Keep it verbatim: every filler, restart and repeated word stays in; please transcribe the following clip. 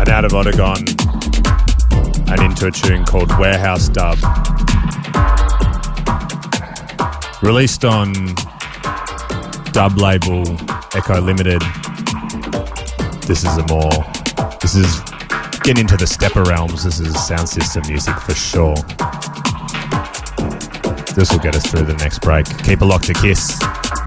coming out of Otagon and into a tune called Warehouse Dub. Released on dub label Echo Limited. This is a more, this is getting into the stepper realms. This is sound system music for sure. This will get us through the next break. Keep it locked to Kiss.